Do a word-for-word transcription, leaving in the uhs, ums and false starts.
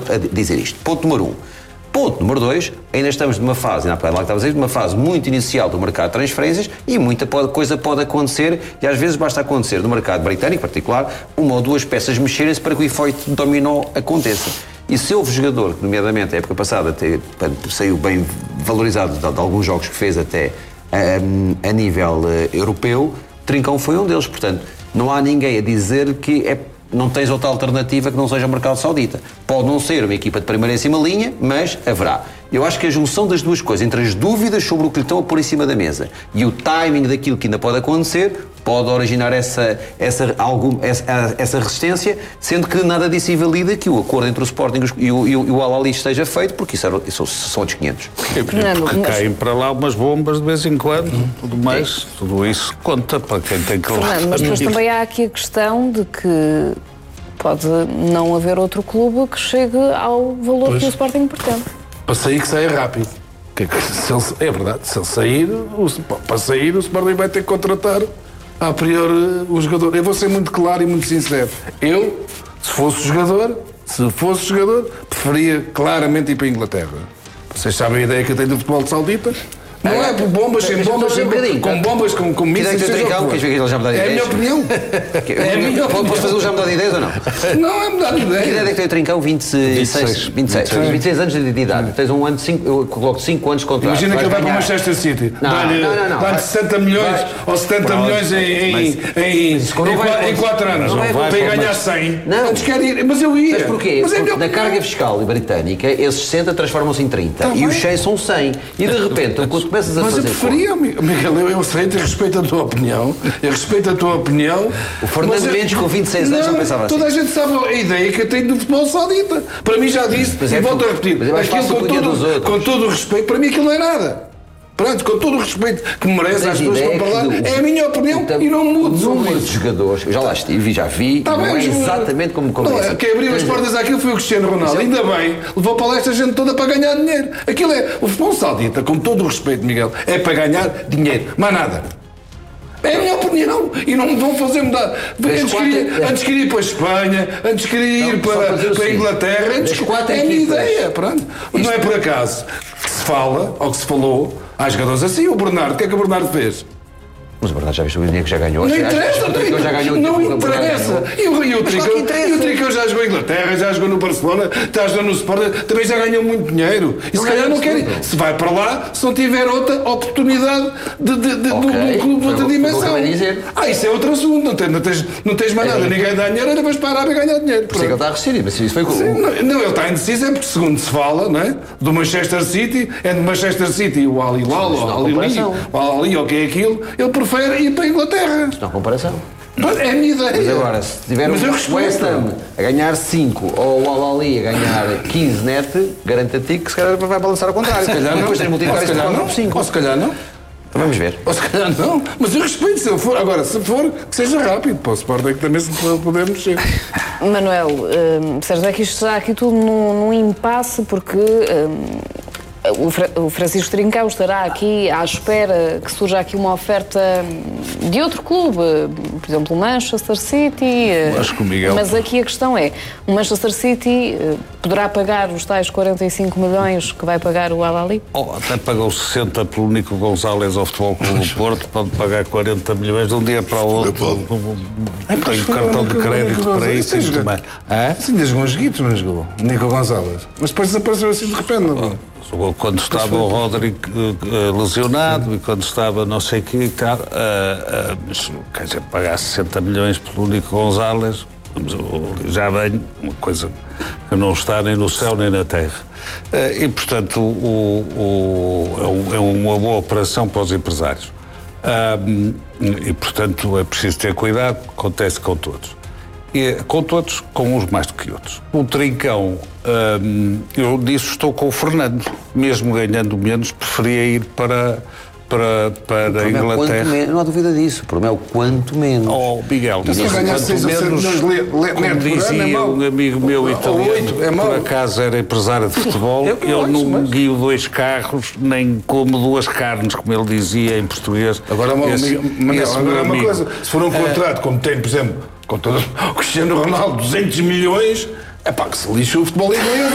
a dizer isto. Ponto número um. Ponto número dois, ainda estamos numa fase, na lá que estava a dizer, numa fase muito inicial do mercado de transferências e muita coisa pode acontecer e às vezes basta acontecer no mercado britânico, em particular, uma ou duas peças mexerem-se para que o efeito dominó aconteça. E se houve jogador, que nomeadamente a época passada até, saiu bem valorizado de, de alguns jogos que fez até um, a nível uh, europeu, Trincão foi um deles. Portanto, não há ninguém a dizer que é, não tens outra alternativa que não seja o mercado saudita. Pode não ser uma equipa de primeiríssima linha, mas haverá. Eu acho que a junção das duas coisas, entre as dúvidas sobre o que lhe estão a pôr em cima da mesa e o timing daquilo que ainda pode acontecer, pode originar essa, essa, algum, essa, essa resistência, sendo que nada disso invalida que o acordo entre o Sporting e o, e o, e o Al-Ahly esteja feito, porque isso, era, isso são outros quinhentos. É, porque mas... caem para lá umas bombas de vez em quando, hum. tudo mais, é. tudo isso conta para quem tem que... Fernando, mas depois também há aqui a questão de que pode não haver outro clube que chegue ao valor pois. que o Sporting pretende. Para sair que saia rápido. Que, que, se ele, é verdade, se ele sair, o, para sair o Sporting vai ter que contratar a priori o jogador. Eu vou ser muito claro e muito sincero. Eu, se fosse jogador, se fosse jogador, preferia claramente ir para a Inglaterra. Vocês sabem a ideia que eu tenho do futebol saudita? Não é por bombas, sem bombas, sem bombas, com bombas, com, com mísseis. Queres ver que ele já me dá de ideias? É a minha opinião. É a minha opinião. Posso fazer o já me dá de ideias ou não? Não é mudar de ideias. Que idade é que tem o Trincão? vinte e seis, vinte e seis, vinte e seis anos de idade. Tens um ano, cinco, eu coloco cinco anos de contrato. Imagina que ele vai para o Manchester City. Dá-lhe sessenta milhões ou setenta milhões em quatro anos. Vai ganhar cem. Não. Antes quer ir. Mas eu ia. Sabes porquê? Porque na carga fiscal britânica, esses sessenta transformam-se em trinta. E os cem são cem. E de repente, quando começas a fazer... Miguel, eu, eu aceito e respeito a tua opinião, eu respeito a tua opinião. O Fernando Mendes com vinte e seis anos não, não pensava assim. Toda a gente sabe a ideia que eu tenho do futebol saudita. Para mim já disse, mas e é volto a repetir, aquilo com todo, com todo o respeito, para mim aquilo não é nada. Pronto, com todo o respeito que me merece às pessoas que estão para lá, é a minha opinião então, e não mudo. O número de jogadores, eu já lá estive, já vi, tá não bem, é exatamente como começa. Quem abriu as portas àquilo foi o Cristiano Ronaldo. Ainda bem, levou para lá esta gente toda para ganhar dinheiro. Aquilo é, o futebol saudita, com todo o respeito, Miguel, é para ganhar dinheiro, mais nada. É a minha opinião. E não me vão fazer mudar. Antes queria, antes queria ir para a Espanha, antes queria ir não, para, para a Inglaterra, antes, é a minha ideia. Pronto. Não é por acaso que se fala, ou que se falou, há jogadores assim. O Bernardo, o que é que o Bernardo fez? Mas o Bernardo já viste o dinheiro que já ganhou? Não interessa, não, já ganhou não interessa. E o, e o Trincão já jogou em Inglaterra, já jogou no Barcelona, já jogou no Sporting, também já ganhou muito dinheiro. E se calhar não quer ir. Se vai para lá, se não tiver outra oportunidade de, de, de, okay. de um clube de outra dimensão. Ah, isso é outro assunto. Não tens, não tens, não tens mais nada. Ninguém dá dinheiro, ainda vais para a Arábia ganhar dinheiro. Por isso é que ele está a resistir, mas isso foi o... Sim, não, não, ele está indeciso, é porque segundo se fala, não é? Do Manchester City, é do Manchester City e o Al Hilal, o Al Ahly, o Al Ahly, ou o que é aquilo, ele prefere ir para a Inglaterra. Isto não há comparação. É a minha ideia. Mas agora, se tiver o West Ham a ganhar cinco ou o Al-Ahly a ganhar quinze net, garante a ti que se calhar vai balançar ao contrário. Se calhar não. Depois tens multiplicar isso por cinco. Ou se calhar não. Vamos ver. Ou se calhar não. Mas eu respeito se ele for. Agora, se for, que seja rápido. Para o Sporting também se poder mexer. Manuel, hum, Sérgio, é que isto está aqui tudo num, num impasse porque... Hum, O Francisco Trincão estará aqui à espera que surja aqui uma oferta de outro clube, por exemplo, o Manchester City. Acho que o Miguel... Mas aqui a questão é, o Manchester City poderá pagar os tais quarenta e cinco milhões que vai pagar o Al-Ahly? Oh, até pagou sessenta pelo Nico Gonzalez ao Futebol Clube do Porto, pode pagar quarenta milhões de um dia para o outro. Tem cartão de crédito para isso e tudo mais. Sim, ainda jogou uns joguitos, não jogou? Nico Gonzalez. Mas depois desapareceu assim de repente, não é? Quando estava o Rodrigo uh, lesionado e quando estava não sei o que e tal, uh, uh, quer dizer, pagar sessenta milhões pelo Nico Gonzalez, já vem uma coisa que não está nem no céu nem na terra. Uh, e, portanto, o, o, é uma boa operação para os empresários. Uh, e, portanto, é preciso ter cuidado, acontece com todos. E, com todos, com uns mais do que outros. O Trincão, hum, eu disse, estou com o Fernando, mesmo ganhando menos, preferia ir para, para, para a Inglaterra. Menos, não há dúvida disso, o problema é o quanto menos. Oh, Miguel, mas se ganhar seis ou sete milhões, como dizia um amigo meu italiano, é por acaso era empresário de futebol, eu, eu, eu não mas... guio dois carros, nem como duas carnes, como ele dizia em português. Agora, esse, Manel, esse agora é uma coisa, se for um contrato, é... como tem, por exemplo, com todo o Cristiano Ronaldo, duzentos milhões, é pá, que se lixa o futebol inglês.